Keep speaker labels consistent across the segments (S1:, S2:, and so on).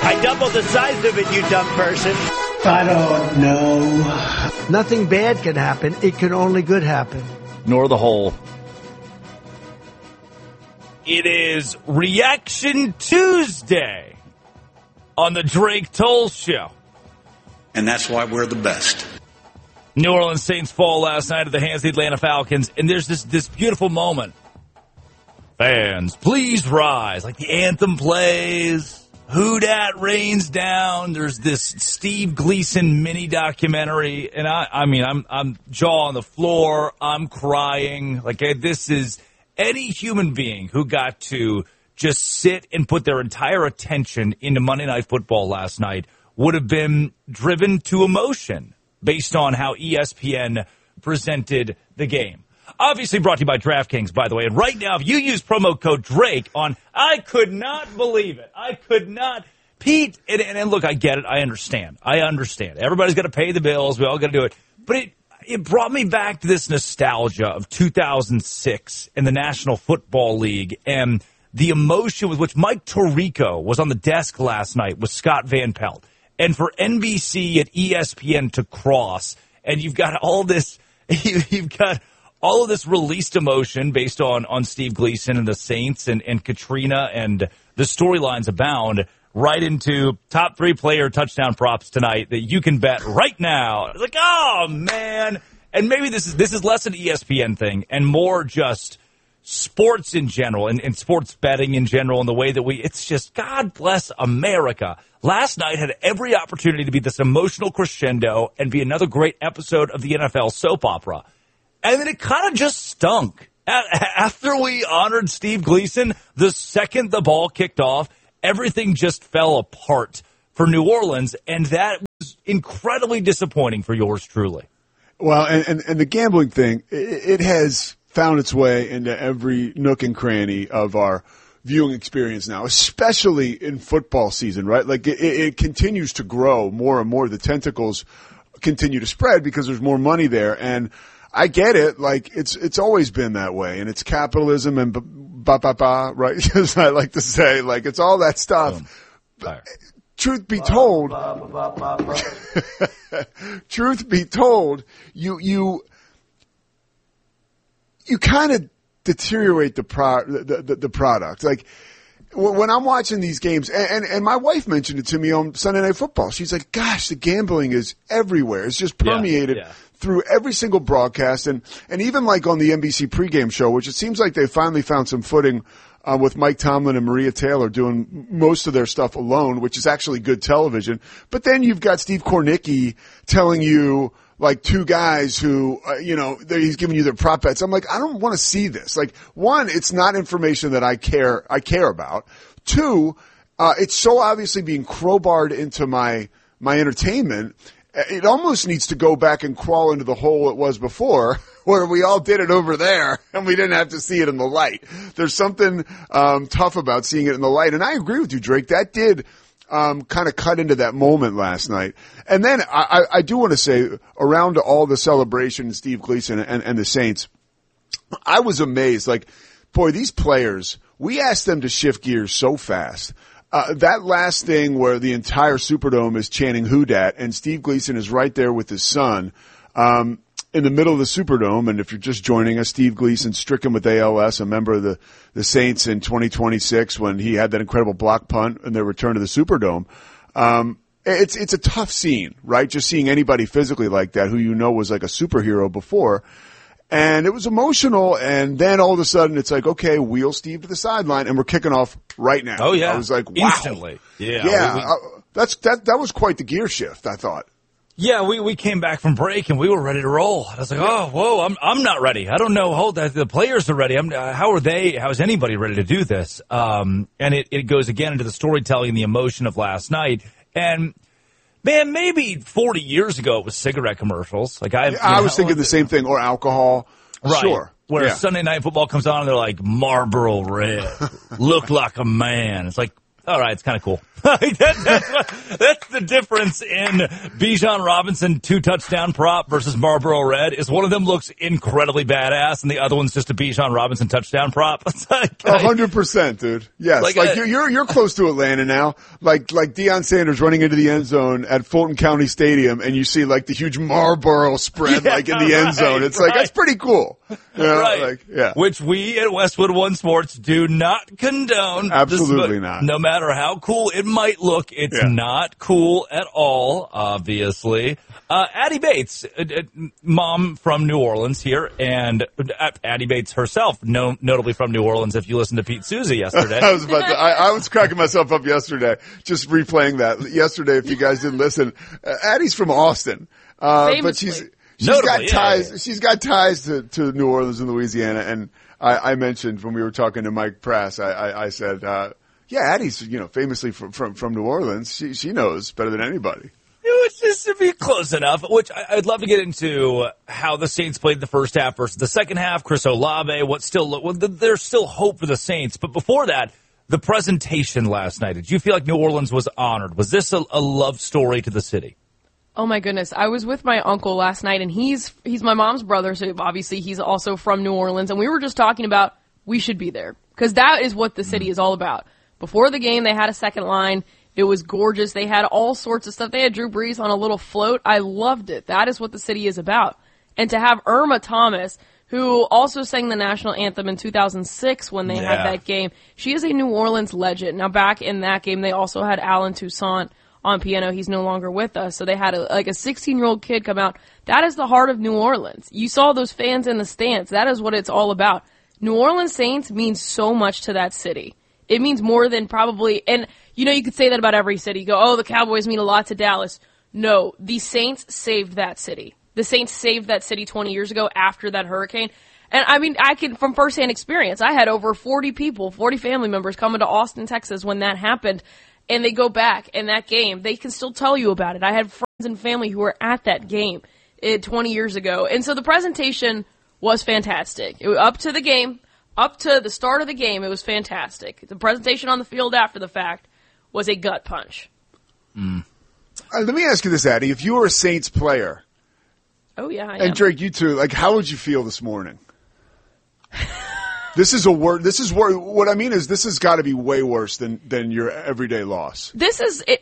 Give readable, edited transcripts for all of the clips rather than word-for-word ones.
S1: I doubled the size of it, you dumb person.
S2: I don't know.
S3: Nothing bad can happen. It can only good happen.
S4: Nor the whole. It is Reaction Tuesday on the Drake Toll Show.
S5: And that's why we're the best.
S4: New Orleans Saints fall last night at the hands of the Atlanta Falcons, and there's this beautiful moment. Fans, please rise. Like the anthem plays, Who Dat rains down. There's this Steve Gleason mini documentary, and I'm jaw on the floor. I'm crying. Like this is any human being who got to just sit and put their entire attention into Monday Night Football last night would have been driven to emotion based on how ESPN presented the game. Obviously brought to you by DraftKings, by the way. And right now, if you use promo code Drake on, I could not believe it. I could not. Pete, and look, I get it. I understand. Everybody's got to pay the bills. We all got to do it. But it brought me back to this nostalgia of 2006 in the National Football League and the emotion with which Mike Tirico was on the desk last night with Scott Van Pelt. And for NBC and ESPN to cross, and you've got all this released emotion based on Steve Gleason and the Saints and Katrina, and the storylines abound right into top 3 player touchdown props tonight that you can bet right now. It's like, oh man. And maybe this is less an ESPN thing and more just sports in general and sports betting in general and the way that it's just God bless America. Last night had every opportunity to be this emotional crescendo and be another great episode of the NFL soap opera. And then it kind of just stunk. After we honored Steve Gleason, the second the ball kicked off, everything just fell apart for New Orleans, and that was incredibly disappointing for yours truly.
S6: Well, and the gambling thing, it has found its way into every nook and cranny of our viewing experience now, especially in football season, right? Like it continues to grow more and more. The tentacles continue to spread because there's more money there. And I get it. Like it's always been that way, and it's capitalism and right? As I like to say, like it's all that stuff. Truth be told, you kind of deteriorate the product. Like when I'm watching these games, and my wife mentioned it to me on Sunday Night Football. She's like, "Gosh, the gambling is everywhere. It's just permeated through every single broadcast, and even like on the NBC pregame show, which it seems like they finally found some footing." With Mike Tomlin and Maria Taylor doing most of their stuff alone, which is actually good television. But then you've got Steve Kornicki telling you, like, 2 guys who, he's giving you their prop bets. I'm like, I don't want to see this. Like, 1, it's not information that I care about. 2, it's so obviously being crowbarred into my entertainment. It almost needs to go back and crawl into the hole it was before, where we all did it over there and we didn't have to see it in the light. There's something tough about seeing it in the light. And I agree with you, Drake. That did kind of cut into that moment last night. And then I do want to say, around all the celebration, Steve Gleason and the Saints, I was amazed. Like, boy, these players, we asked them to shift gears so fast. That last thing where the entire Superdome is chanting "Who Dat" and Steve Gleason is right there with his son in the middle of the Superdome. And if you're just joining us, Steve Gleason, stricken with ALS, a member of the Saints in 2026 when he had that incredible block punt in their return to the Superdome. It's a tough scene, right? Just seeing anybody physically like that who was like a superhero before. And it was emotional, and then all of a sudden it's like, okay, wheel Steve to the sideline, and we're kicking off right now.
S4: Oh, yeah.
S6: I was like, wow.
S4: Instantly. Yeah.
S6: That was quite the gear shift, I thought.
S4: Yeah, we came back from break, and we were ready to roll. I was like, oh, whoa, I'm not ready. I don't know. The players are ready. How is anybody ready to do this? And it goes again into the storytelling and the emotion of last night. And man, maybe 40 years ago it was cigarette commercials. Like I was
S6: thinking the same thing, or alcohol.
S4: Right.
S6: Sure.
S4: Where Sunday Night Football comes on and they're like, Marlboro Red, look like a man. It's like, all right, it's kind of cool. That's the difference in Bijan Robinson 2-touchdown prop versus Marlboro Red. Is one of them looks incredibly badass, and the other one's just a Bijan Robinson touchdown prop. It's like,
S6: 100%, dude. Yes, like you're close to Atlanta now. Like Deion Sanders running into the end zone at Fulton County Stadium, and you see like the huge Marlboro spread like in the end zone. It's like that's pretty cool. You know?
S4: Right. Which we at Westwood One Sports do not condone.
S6: Absolutely not.
S4: No matter how cool it might look, it's not cool at all, obviously. Addie Bates, mom from New Orleans here, and Addie Bates herself, notably from New Orleans, if you listened to Pete Souza yesterday.
S6: I was cracking myself up yesterday, just replaying that. Yesterday, if you guys didn't listen, Addie's from Austin. But she's got ties. She's got ties to New Orleans and Louisiana. And I mentioned when we were talking to Mike Prass, I said, Addie's, famously from New Orleans. She knows better than anybody.
S4: It was just to be close enough, which I'd love to get into how the Saints played the first half versus the second half. Chris Olave, there's still hope for the Saints. But before that, the presentation last night, did you feel like New Orleans was honored? Was this a love story to the city?
S7: Oh my goodness. I was with my uncle last night, and he's my mom's brother, so obviously he's also from New Orleans, and we were just talking about we should be there, because that is what the city is all about. Before the game, they had a second line. It was gorgeous. They had all sorts of stuff. They had Drew Brees on a little float. I loved it. That is what the city is about. And to have Irma Thomas, who also sang the national anthem in 2006 when they had that game, she is a New Orleans legend. Now, back in that game, they also had Alan Toussaint on piano. He's no longer with us. So they had a 16-year-old kid come out. That is the heart of New Orleans. You saw those fans in the stands. That is what it's all about. New Orleans Saints means so much to that city. It means more than probably, and you could say that about every city. You go, oh, the Cowboys mean a lot to Dallas. No, the Saints saved that city. The Saints saved that city 20 years ago after that hurricane. And I mean, I can, from firsthand experience, I had over 40 family members coming to Austin, Texas when that happened. And they go back, and that game, they can still tell you about it. I had friends and family who were at that game 20 years ago. And so the presentation was fantastic. It was up to the game. Up to the start of the game, it was fantastic. The presentation on the field after the fact was a gut punch.
S6: Let me ask you this, Addie. If you were a Saints player,
S7: oh yeah, I am.
S6: And Drake, you too. Like, how would you feel this morning? This is what I mean is this has got to be way worse than your everyday loss.
S7: This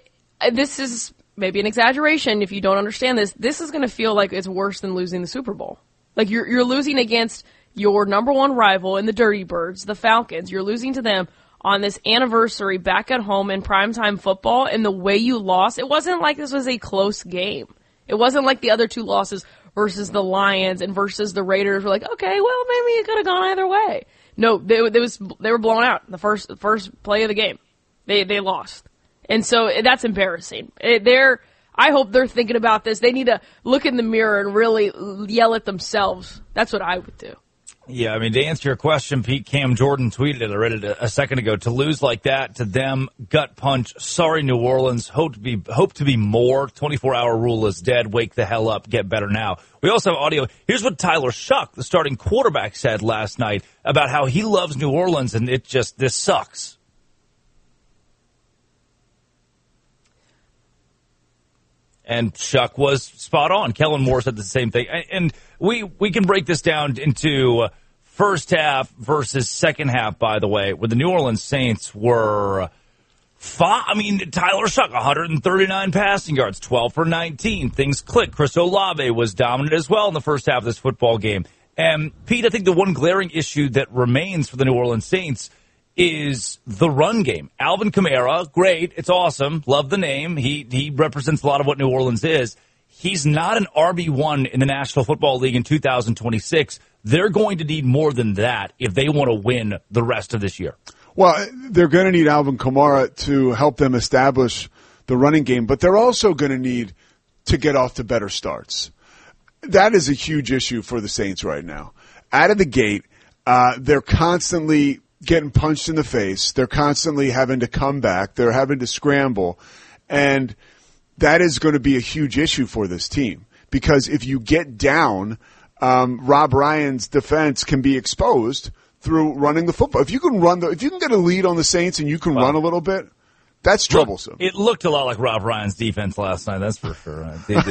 S7: is maybe an exaggeration if you don't understand this. This is going to feel like it's worse than losing the Super Bowl. Like you're losing against your number one rival in the Dirty Birds, the Falcons. You're losing to them on this anniversary back at home in primetime football, and the way you lost, it wasn't like this was a close game. It wasn't like the other two losses versus the Lions and versus the Raiders were like, okay, well, maybe it could have gone either way. No, they were blown out in the first play of the game. They lost. And so that's embarrassing. I hope they're thinking about this. They need to look in the mirror and really yell at themselves. That's what I would do.
S4: Yeah, I mean, to answer your question, Pete, Cam Jordan tweeted it. I read it a second ago. To lose like that to them, gut punch. Sorry, New Orleans. Hope to be more. 24-hour rule is dead. Wake the hell up. Get better now. We also have audio. Here's what Tyler Shuck, the starting quarterback, said last night about how he loves New Orleans and this sucks. And Shuck was spot on. Kellen Moore said the same thing. And we can break this down into first half versus second half, by the way, where the New Orleans Saints were Tyler Shuck, 139 passing yards, 12 for 19. Things clicked. Chris Olave was dominant as well in the first half of this football game. And, Pete, I think the one glaring issue that remains for the New Orleans Saints is the run game. Alvin Kamara, great. It's awesome. Love the name. He represents a lot of what New Orleans is. He's not an RB1 in the National Football League in 2026. They're going to need more than that if they want to win the rest of this year.
S6: Well, they're going to need Alvin Kamara to help them establish the running game, but they're also going to need to get off to better starts. That is a huge issue for the Saints right now. Out of the gate, they're constantly getting punched in the face. They're constantly having to come back. They're having to scramble. And that is going to be a huge issue for this team because if you get down, Rob Ryan's defense can be exposed through running the football. If you can get a lead on the Saints and you can run a little bit, That's troublesome.
S4: It looked a lot like Rob Ryan's defense last night, that's for sure.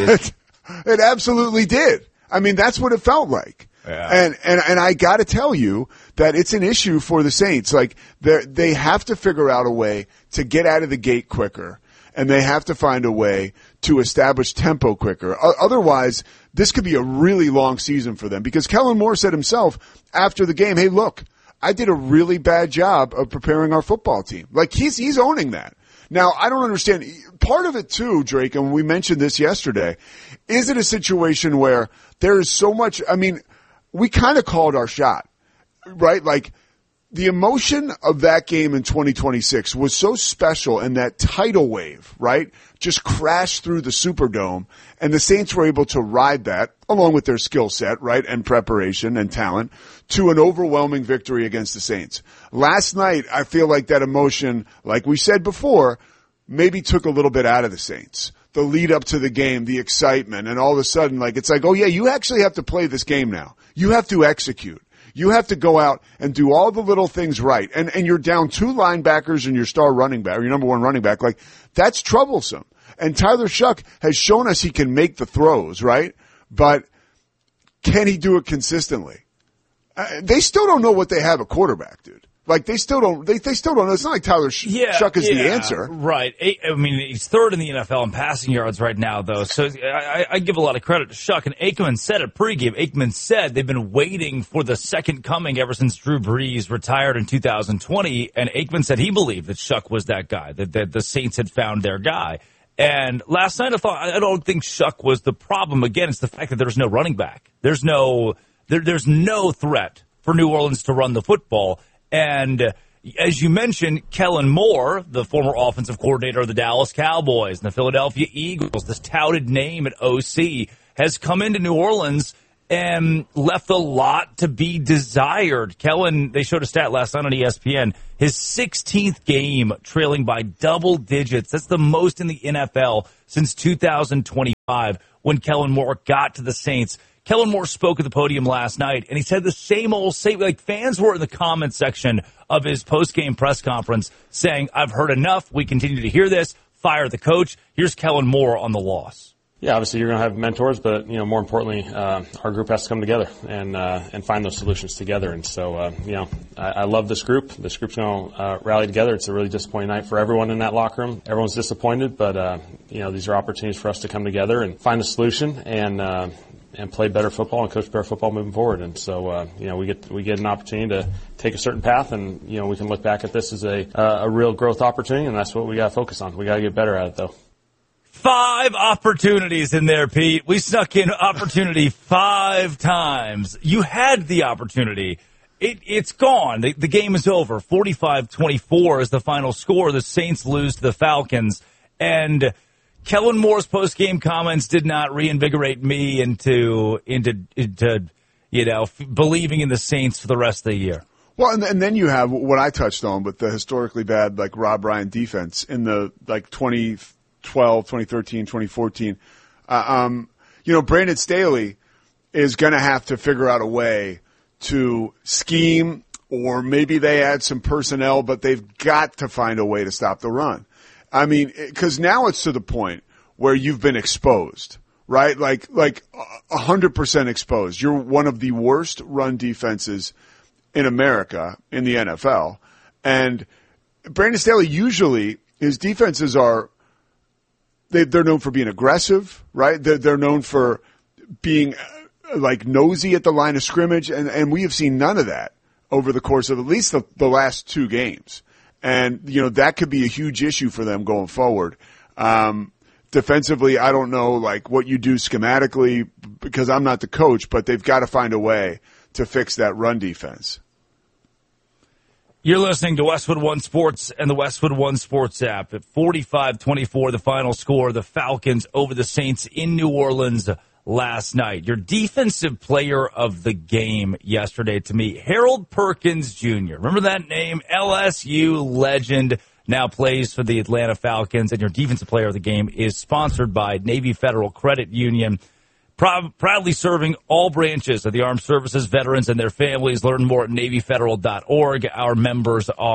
S6: It absolutely did. I mean, that's what it felt like. Yeah. And I got to tell you that it's an issue for the Saints. Like they have to figure out a way to get out of the gate quicker, and they have to find a way to establish tempo quicker. Otherwise, this could be a really long season for them, because Kellen Moore said himself after the game, "Hey, look, I did a really bad job of preparing our football team." Like he's owning that. Now, I don't understand. Part of it too, Drake, and we mentioned this yesterday, is it a situation where there is so much, I mean, we kind of called our shot, right? Like the emotion of that game in 2026 was so special, and that tidal wave, right, just crashed through the Superdome, and the Saints were able to ride that along with their skill set, right, and preparation and talent to an overwhelming victory against the Saints. Last night, I feel like that emotion, like we said before, maybe took a little bit out of the Saints. The lead up to the game, the excitement, and all of a sudden, like, it's like, oh yeah, you actually have to play this game now. You have to execute. You have to go out and do all the little things right. And you're down 2 linebackers and your star running back, or your number 1 running back. Like, that's troublesome. And Tyler Shuck has shown us he can make the throws, right? But can he do it consistently? They still don't know what they have at quarterback, dude. Like, they still don't know. It's not like Tyler Shuck is the answer.
S4: Right. I mean, he's 3rd in the NFL in passing yards right now, though. So I give a lot of credit to Shuck. And Aikman said at pregame, Aikman said they've been waiting for the second coming ever since Drew Brees retired in 2020. And Aikman said he believed that Shuck was that guy, that the Saints had found their guy. And last night I don't think Shuck was the problem. Again, it's the fact that there's no running back. There's no threat for New Orleans to run the football. And as you mentioned, Kellen Moore, the former offensive coordinator of the Dallas Cowboys and the Philadelphia Eagles, this touted name at OC, has come into New Orleans and left a lot to be desired. Kellen, they showed a stat last night on ESPN, his 16th game trailing by double digits. That's the most in the NFL since 2025 when Kellen Moore got to the Saints. Kellen Moore spoke at the podium last night, and he said the same, like fans were in the comment section of his post-game press conference saying, "I've heard enough. We continue to hear this. Fire the coach." Here's Kellen Moore on the loss.
S8: Yeah, obviously you're going to have mentors, but more importantly, our group has to come together and find those solutions together. And so, I love this group. This group's going to rally together. It's a really disappointing night for everyone in that locker room. Everyone's disappointed, but these are opportunities for us to come together and find a solution and play better football and coach better football moving forward. And so, we get an opportunity to take a certain path, and we can look back at this as a real growth opportunity, and that's what we got to focus on. We got to get better at it, though.
S4: 5 opportunities in there, Pete. We snuck in opportunity 5 times. You had the opportunity. It's gone. The game is over. 45-24 is the final score. The Saints lose to the Falcons. And Kellen Moore's post-game comments did not reinvigorate me into believing in the Saints for the rest of the year.
S6: Well, and then you have what I touched on with the historically bad, like, Rob Ryan defense in the, 2012, 2013, 2014. Brandon Staley is going to have to figure out a way to scheme, or maybe they add some personnel, but they've got to find a way to stop the run. I mean, because now it's to the point where you've been exposed, right? Like 100% exposed. You're one of the worst run defenses in America in the NFL. And Brandon Staley, usually his defenses are, they're known for being aggressive, right? They're known for being nosy at the line of scrimmage, and we have seen none of that over the course of at least the last 2 games. And, that could be a huge issue for them going forward. Defensively, I don't know, what you do schematically, because I'm not the coach, but they've got to find a way to fix that run defense.
S4: You're listening to Westwood One Sports and the Westwood One Sports app. At 45-24, the final score, the Falcons over the Saints in New Orleans last night. Your defensive player of the game yesterday, to me, Harold Perkins Jr. Remember that name? LSU legend, now plays for the Atlanta Falcons. And your defensive player of the game is sponsored by Navy Federal Credit Union, proudly serving all branches of the armed services, veterans, and their families. Learn more at NavyFederal.org. Our members are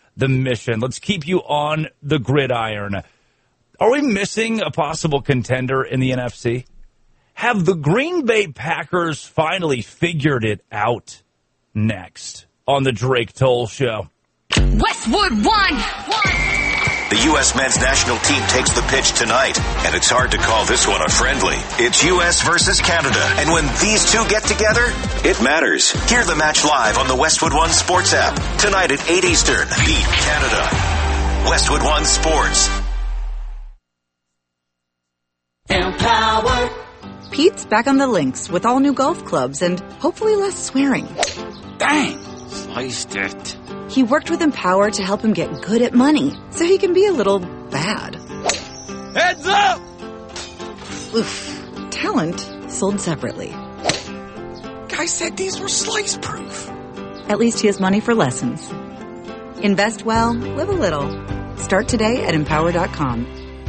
S4: the mission. Let's keep you on the gridiron. Are we missing a possible contender in the NFC? Have the Green Bay Packers finally figured it out? Next on the Drake Toll Show.
S9: Westwood won.
S10: The U.S. men's national team takes the pitch tonight, and it's hard to call this one a friendly. It's U.S. versus Canada, and when these two get together, it matters. Hear the match live on the Westwood One Sports app. Tonight at 8 Eastern. Beat Canada. Westwood One Sports.
S9: Empower.
S11: Pete's back on the links with all new golf clubs and hopefully less swearing.
S12: Dang! Sliced it.
S11: He worked with Empower to help him get good at money, so he can be a little bad.
S4: Heads up!
S11: Oof. Talent sold separately.
S12: Guy said these were slice-proof.
S11: At least he has money for lessons. Invest well, live a little. Start today at Empower.com.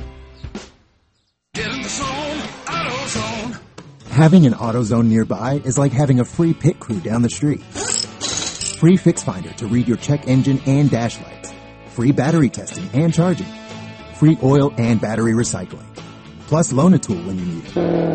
S12: Get in the zone, AutoZone.
S13: Having an AutoZone nearby is like having a free pit crew down the street. Free Fix Finder to read your check engine and dash lights. Free battery testing and charging. Free oil and battery recycling. Plus loan a tool when you need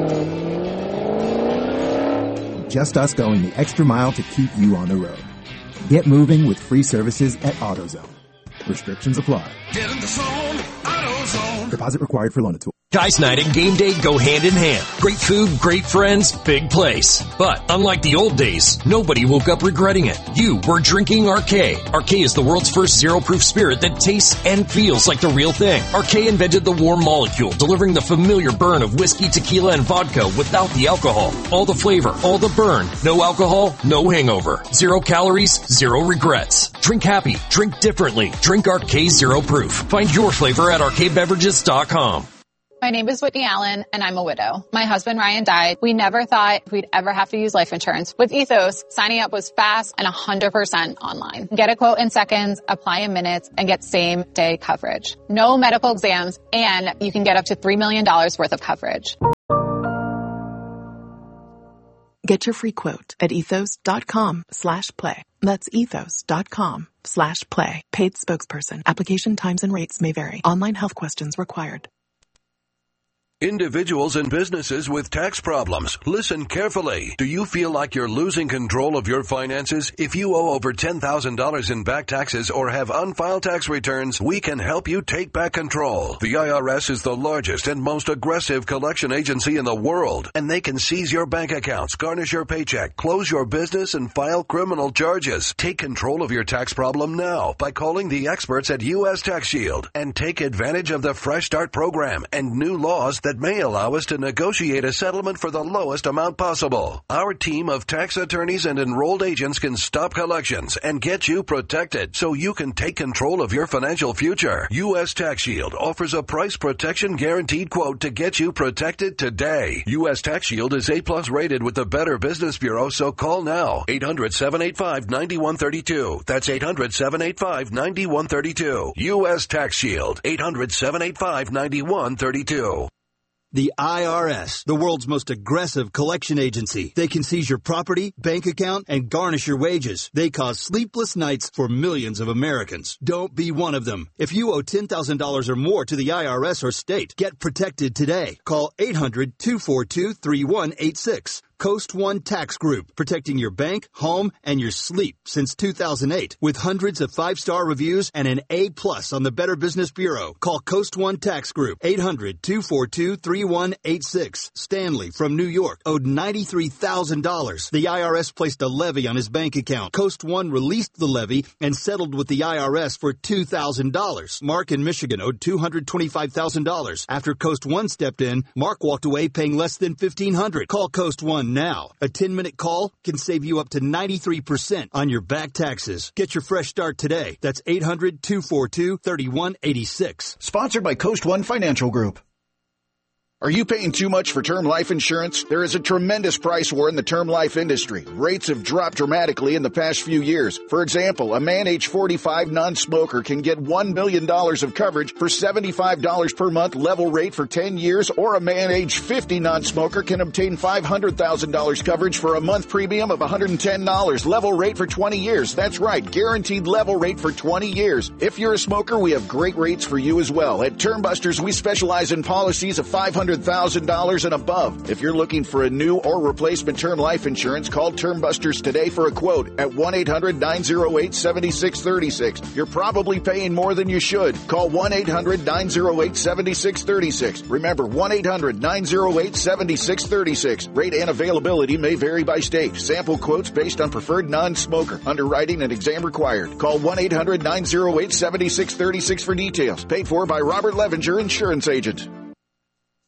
S13: it. Just us going the extra mile to keep you on the road. Get moving with free services at AutoZone. Restrictions apply.
S12: Get in the zone, AutoZone.
S13: Deposit required for loan a tool.
S14: Guys night and game day go hand in hand. Great food, great friends, big place. But unlike the old days, nobody woke up regretting it. You were drinking Arcay. Arcay is the world's first zero-proof spirit that tastes and feels like the real thing. Arcay invented the warm molecule, delivering the familiar burn of whiskey, tequila, and vodka without the alcohol. All the flavor, all the burn. No alcohol, no hangover. 0 calories, 0 regrets. Drink happy, drink differently. Drink Arcay Zero Proof. Find your flavor at arcaybeverages.com.
S15: My name is Whitney Allen, and I'm a widow. My husband, Ryan, died. We never thought we'd ever have to use life insurance. With Ethos, signing up was fast and 100% online. Get a quote in seconds, apply in minutes, and get same-day coverage. No medical exams, and you can get up to $3 million worth of coverage.
S16: Get your free quote at ethos.com/play. That's ethos.com/play. Paid spokesperson. Application times and rates may vary. Online health questions required.
S17: Individuals and businesses with tax problems, listen carefully. Do you feel like you're losing control of your finances? If you owe over $10,000 in back taxes or have unfiled tax returns, we can help you take back control. The IRS is the largest and most aggressive collection agency in the world, and they can seize your bank accounts, garnish your paycheck, close your business, and file criminal charges. Take control of your tax problem now by calling the experts at U.S. Tax Shield and take advantage of the Fresh Start program and new laws that may allow us to negotiate a settlement for the lowest amount possible. Our team of tax attorneys and enrolled agents can stop collections and get you protected so you can take control of your financial future. U.S. Tax Shield offers a price protection guaranteed quote to get you protected today. U.S. Tax Shield is A+ rated with the Better Business Bureau, so call now. 800-785-9132. That's 800-785-9132. U.S. Tax Shield. 800-785-9132.
S18: The IRS, the world's most aggressive collection agency. They can seize your property, bank account, and garnish your wages. They cause sleepless nights for millions of Americans. Don't be one of them. If you owe $10,000 or more to the IRS or state, get protected today. Call 800-242-3186. Coast One Tax Group, protecting your bank, home, and your sleep since 2008. With hundreds of 5-star reviews and an A+ on the Better Business Bureau. Call Coast One Tax Group, 800-242-3186. Stanley from New York owed $93,000. The IRS placed a levy on his bank account. Coast One released the levy and settled with the IRS for $2,000. Mark in Michigan owed $225,000. After Coast One stepped in, Mark walked away paying less than $1,500. Call Coast One now. A 10-minute call can save you up to 93% on your back taxes. Get your fresh start today. That's 800-242-3186.
S19: Sponsored by Coast One Financial Group. Are you paying too much for term life insurance? There is a tremendous price war in the term life industry. Rates have dropped dramatically in the past few years. For example, a man age 45 non-smoker can get $1 million of coverage for $75 per month level rate for 10 years, or a man age 50 non-smoker can obtain $500,000 coverage for a month premium of $110 level rate for 20 years. That's right, guaranteed level rate for 20 years. If you're a smoker, we have great rates for you as well. At Term Busters, we specialize in policies of $500,000 and above. If you're looking for a new or replacement term life insurance, call Term Busters today for a quote at 1-800-908-7636. You're probably paying more than you should. Call 1-800-908-7636. Remember, 1-800-908-7636. Rate and availability may vary by state. Sample quotes based on preferred non-smoker. Underwriting and exam required. Call 1-800-908-7636 for details. Paid for by Robert Levinger, Insurance Agent.